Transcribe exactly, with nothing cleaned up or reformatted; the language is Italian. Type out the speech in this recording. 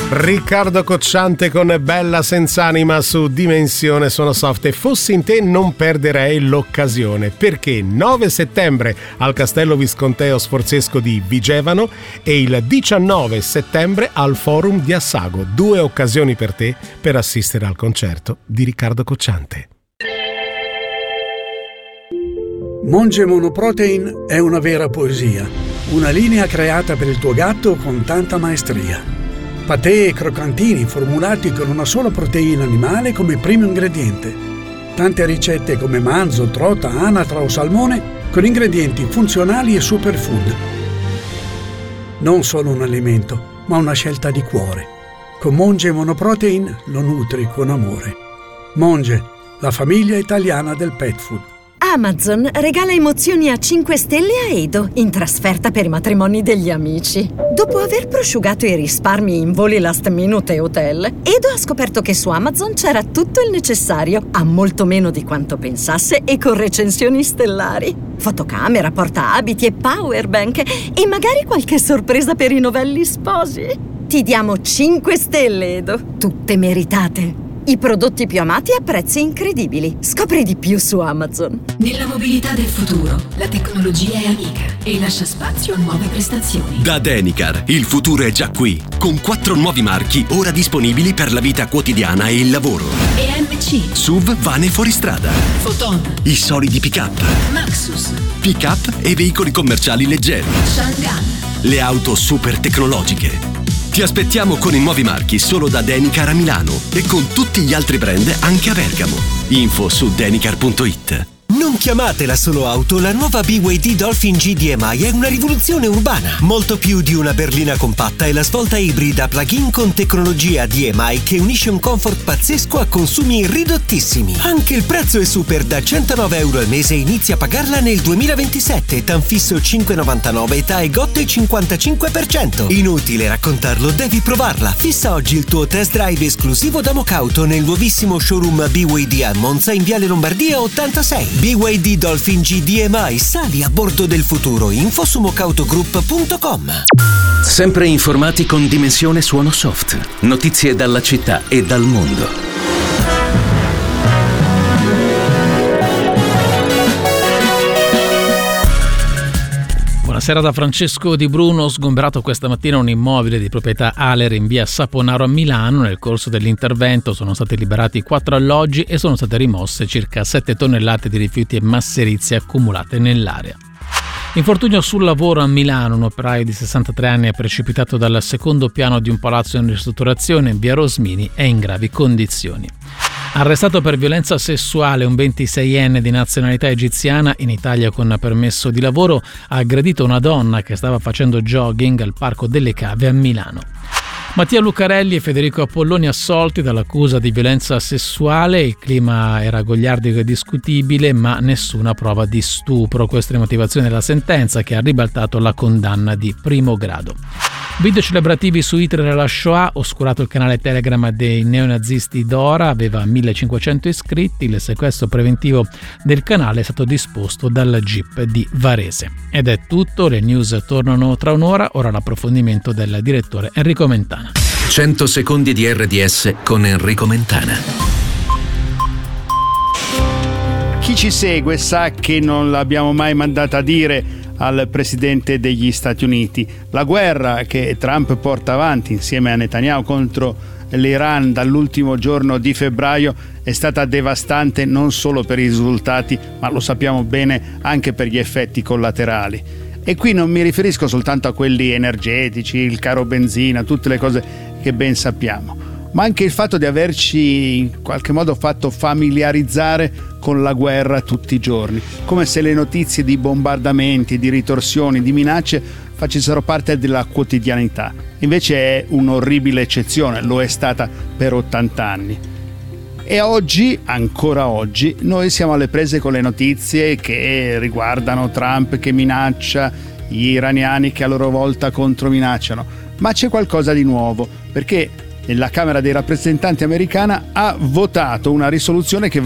Riccardo Cocciante con Bella Senz'anima su Dimensione Suono Soft. E fossi in te non perderei l'occasione, perché nove settembre al Castello Visconteo Sforzesco di Vigevano e il diciannove settembre al Forum di Assago. Due occasioni per te per assistere al concerto di Riccardo Cocciante. Monge Monoprotein è una vera poesia, una linea creata per il tuo gatto con tanta maestria. Patè e croccantini formulati con una sola proteina animale come primo ingrediente. Tante ricette come manzo, trota, anatra o salmone con ingredienti funzionali e superfood. Non solo un alimento, ma una scelta di cuore. Con Monge Monoprotein lo nutri con amore. Monge, la famiglia italiana del pet food. Amazon regala emozioni a cinque stelle a Edo in trasferta per i matrimoni degli amici. Dopo aver prosciugato i risparmi in voli last minute e hotel, Edo ha scoperto che su Amazon c'era tutto il necessario, a molto meno di quanto pensasse e con recensioni stellari. Fotocamera, portaabiti e powerbank e magari qualche sorpresa per i novelli sposi. Ti diamo cinque stelle, Edo, tutte meritate. I prodotti più amati a prezzi incredibili. Scopri di più su Amazon. Nella mobilità del futuro, la tecnologia è amica e lascia spazio a nuove prestazioni. Da Denicar, il futuro è già qui, con quattro nuovi marchi ora disponibili per la vita quotidiana e il lavoro. E M C, S U V, van e fuoristrada, Photon, i solidi pick-up, Maxus, pick-up e veicoli commerciali leggeri, Shangan, le auto super tecnologiche. Ti aspettiamo con i nuovi marchi solo da Denicar a Milano e con tutti gli altri brand anche a Bergamo. Info su denicar punto it. Non chiamatela solo auto, la nuova B Y D Dolphin G D M I è una rivoluzione urbana. Molto più di una berlina compatta è la svolta ibrida plug-in con tecnologia D M I che unisce un comfort pazzesco a consumi ridottissimi. Anche il prezzo è super, da centonove euro al mese inizia a pagarla nel duemilaventisette, TAN fisso cinque virgola novantanove, età e G O T cinquantacinque per cento. Inutile raccontarlo, devi provarla. Fissa oggi il tuo test drive esclusivo da Mocauto nel nuovissimo showroom B Y D a Monza in Viale Lombardia ottantasei. B Y D Dolphin G D M I, sali a bordo del futuro. Info su mocautogroup punto com. Sempre informati con Dimensione Suono Soft. Notizie dalla città e dal mondo. Buonasera da Francesco Di Bruno. Sgomberato questa mattina un immobile di proprietà Aler in via Saponaro a Milano. Nel corso dell'intervento sono stati liberati quattro alloggi e sono state rimosse circa sette tonnellate di rifiuti e masserizie accumulate nell'area. Infortunio sul lavoro a Milano. Un operaio di sessantatré anni è precipitato dal secondo piano di un palazzo in ristrutturazione in via Rosmini e in gravi condizioni. Arrestato per violenza sessuale, un ventiseienne di nazionalità egiziana in Italia con permesso di lavoro ha aggredito una donna che stava facendo jogging al Parco delle Cave a Milano. Mattia Lucarelli e Federico Apolloni assolti dall'accusa di violenza sessuale. Il clima era goliardico e discutibile, ma nessuna prova di stupro. Questa è la motivazione della sentenza che ha ribaltato la condanna di primo grado. Video celebrativi su Hitler e la Shoah. Oscurato il canale Telegram dei neonazisti Dora, aveva millecinquecento iscritti. Il sequestro preventivo del canale è stato disposto dal G I P di Varese. Ed è tutto, le news tornano tra un'ora. Ora l'approfondimento del direttore Enrico Mentana. cento secondi di R D S con Enrico Mentana. Chi ci segue sa che non l'abbiamo mai mandata a dire al presidente degli Stati Uniti. La guerra che Trump porta avanti insieme a Netanyahu contro l'Iran dall'ultimo giorno di febbraio è stata devastante non solo per i risultati, ma lo sappiamo bene anche per gli effetti collaterali. E qui non mi riferisco soltanto a quelli energetici, il caro benzina, tutte le cose che ben sappiamo, ma anche il fatto di averci in qualche modo fatto familiarizzare con la guerra tutti i giorni, come se le notizie di bombardamenti, di ritorsioni, di minacce facessero parte della quotidianità. Invece è un'orribile eccezione, lo è stata per ottanta anni. E oggi, ancora oggi, noi siamo alle prese con le notizie che riguardano Trump che minaccia, gli iraniani che a loro volta controminacciano. Ma c'è qualcosa di nuovo, perché la Camera dei rappresentanti americana ha votato una risoluzione che